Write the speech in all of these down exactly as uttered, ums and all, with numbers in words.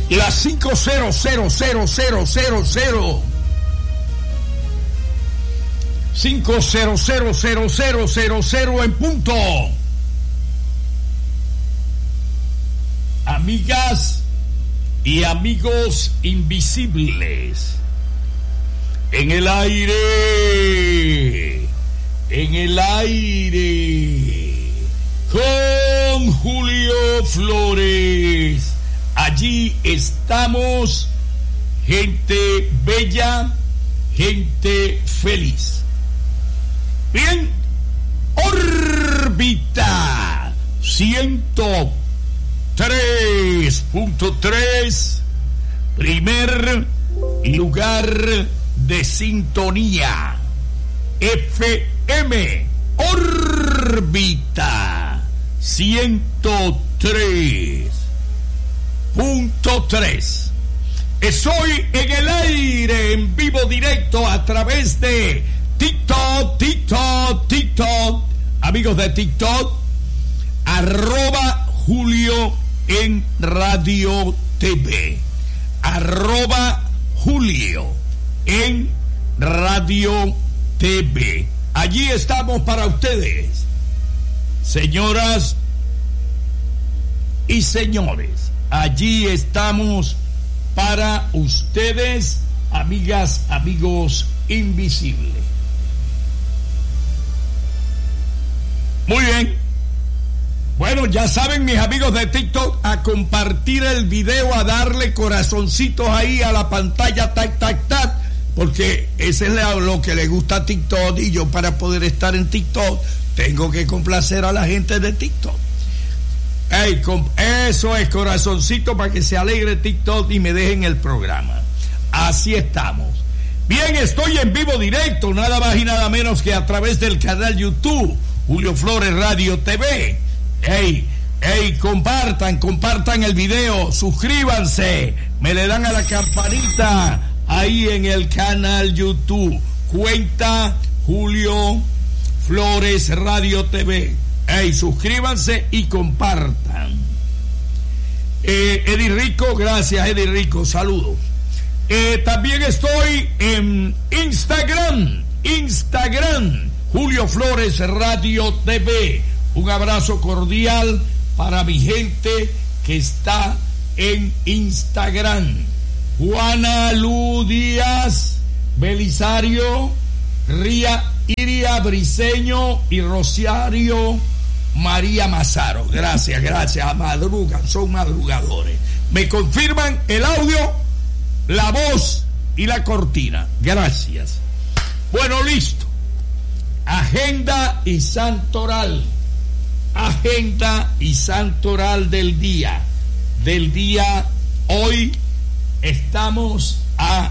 Las cinco cero cero cero cero cero cero cinco cero cero cero cero cero cero en punto. Amigas y amigos invisibles, en el aire, en el aire, con Julio Flores. Allí estamos, gente bella, gente feliz. Bien, órbita ciento tres punto tres, primer lugar de sintonía, F M, órbita ciento tres punto tres. Estoy en el aire, en vivo directo a través de TikTok, TikTok, TikTok. Amigos de TikTok, arroba Julio en Radio T V. Arroba Julio en Radio T V. Allí estamos para ustedes, señoras y señores. Allí estamos para ustedes, amigas, amigos invisibles. Muy bien. Bueno, ya saben, mis amigos de TikTok, a compartir el video, a darle corazoncitos ahí a la pantalla, tac, tac, tac, porque ese es lo que le gusta a TikTok, y yo, para poder estar en TikTok, tengo que complacer a la gente de TikTok. Hey, com- eso es, corazoncito, para que se alegre TikTok y me dejen el programa. Así estamos. Bien, estoy en vivo directo, nada más y nada menos que a través del canal YouTube Julio Flores Radio T V. Hey, hey, compartan, compartan el video, suscríbanse, me le dan a la campanita ahí en el canal YouTube. Cuenta Julio Flores Radio T V. Hey, suscríbanse y compartan. Eh, Eddie Rico, gracias Eddie Rico, saludos. Eh, también estoy en Instagram, Instagram, Julio Flores Radio T V. Un abrazo cordial para mi gente que está en Instagram. Juana Lu Díaz, Belisario, Ría, Iria Briceño y Rociario María Mazaro. Gracias, gracias. Madrugan, son madrugadores. Me confirman el audio, la voz y la cortina. Gracias. Bueno, listo. Agenda y santoral. Agenda y santoral del día. Del día hoy estamos a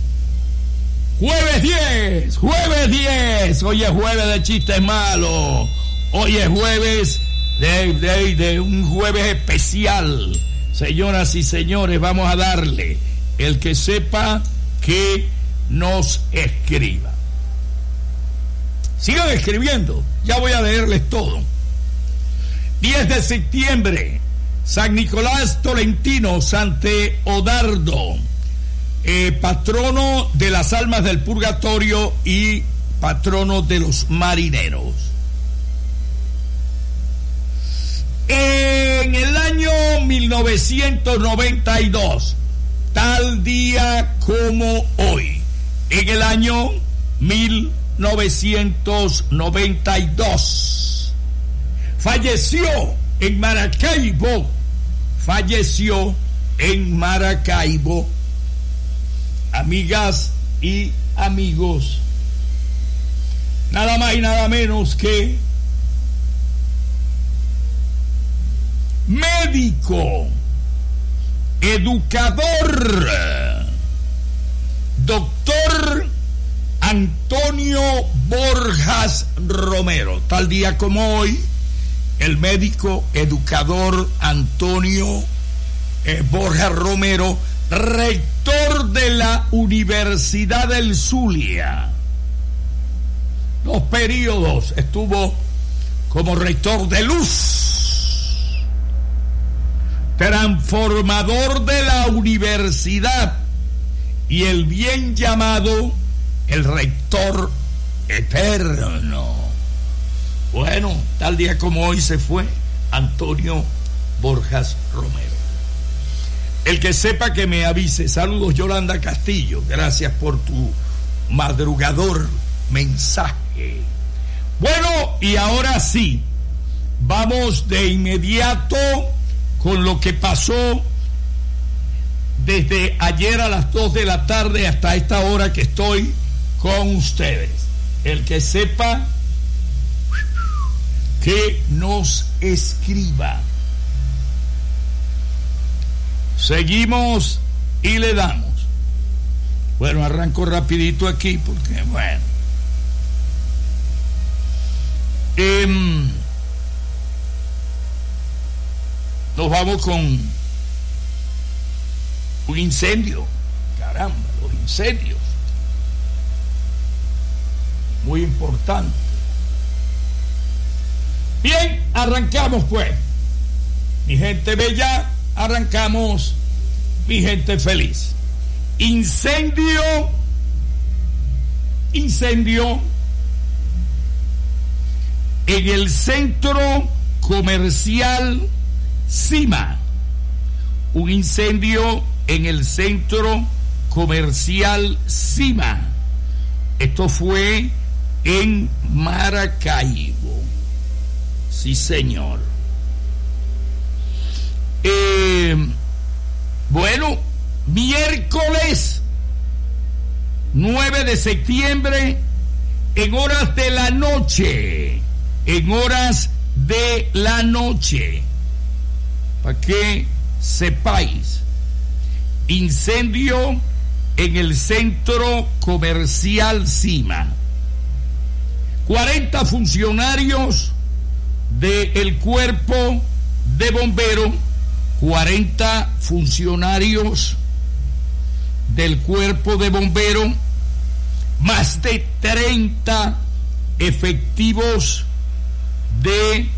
jueves diez. Jueves diez. Hoy es jueves de chistes malos. Hoy es jueves de, de, de un jueves especial. Señoras y señores, vamos a darle. El que sepa, que nos escriba. Sigan escribiendo. Ya voy a leerles todo. diez de septiembre, San Nicolás Tolentino, Sante Odardo, eh, patrono de las almas del purgatorio y patrono de los marineros. En el año mil novecientos noventa y dos, tal día como hoy, en el año mil novecientos noventa y dos, falleció en Maracaibo, falleció en Maracaibo, amigas y amigos, nada más y nada menos que médico, educador, doctor Antonio Borjas Romero. Tal día como hoy, el médico educador Antonio eh, Borjas Romero, rector de la Universidad del Zulia. Dos periodos estuvo como rector de luz. transformador de la universidad y el bien llamado el rector eterno. Bueno, tal día como hoy se fue Antonio Borjas Romero. El que sepa que me avise. Saludos, Yolanda Castillo. Gracias por tu madrugador mensaje. Bueno, y ahora sí, vamos de inmediato con lo que pasó desde ayer a las dos de la tarde hasta esta hora que estoy con ustedes. El que sepa, que nos escriba. Seguimos y le damos. Bueno, arranco rapidito aquí porque, bueno. Eh, nos vamos con un incendio. Caramba, los incendios. Muy importante. Bien, arrancamos pues. Mi gente bella, arrancamos. Mi gente feliz. Incendio. Incendio en el centro comercial Cima. Un incendio en el centro comercial Cima. Esto fue en Maracaibo. Sí, señor. Eh, bueno, miércoles nueve de septiembre, en horas de la noche. En horas de la noche. Para que sepáis. Incendio en el centro comercial Cima. cuarenta funcionarios del cuerpo de bomberos, cuarenta funcionarios del cuerpo de bomberos, más de treinta efectivos de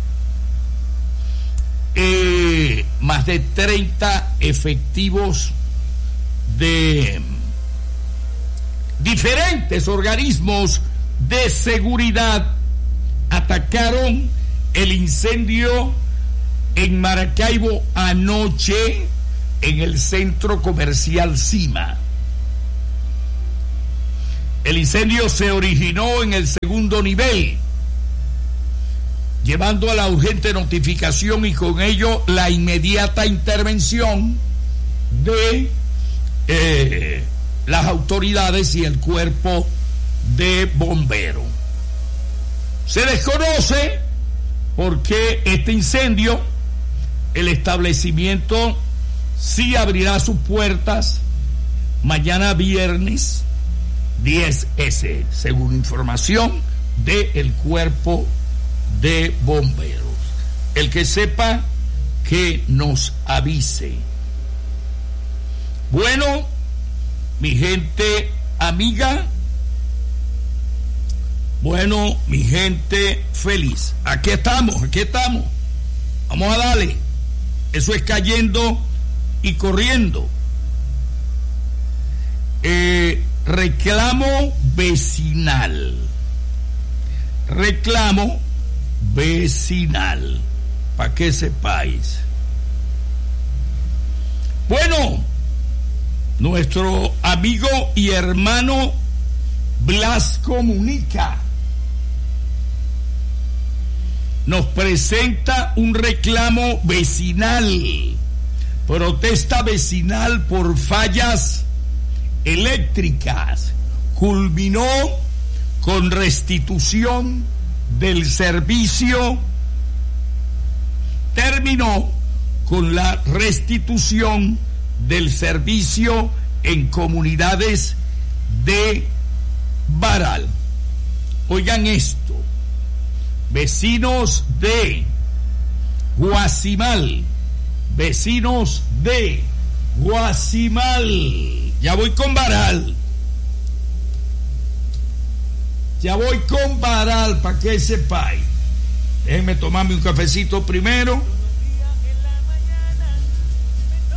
eh, más de treinta efectivos de diferentes organismos de seguridad atacaron el incendio en Maracaibo anoche en el centro comercial Cima. El incendio se originó en el segundo nivel, llevando a la urgente notificación y con ello la inmediata intervención de eh, las autoridades y el cuerpo de bomberos. Se desconoce por qué este incendio. El establecimiento sí abrirá sus puertas mañana viernes diez ese, según información del cuerpo de bomberos. El que sepa, que nos avise. Bueno, mi gente amiga, bueno, mi gente feliz, aquí estamos, aquí estamos. Vamos a darle. Eso es cayendo y corriendo. Eh, reclamo vecinal. Reclamo vecinal. Para que sepáis. Bueno, nuestro amigo y hermano Blas Comunica nos presenta un reclamo vecinal, protesta vecinal por fallas eléctricas. Culminó con restitución del servicio, terminó con la restitución del servicio en comunidades de Baral. Oigan esto. Vecinos de Guasimal, vecinos de Guasimal, ya voy con Baral, ya voy con Baral para que sepáis. Déjenme tomarme un cafecito primero.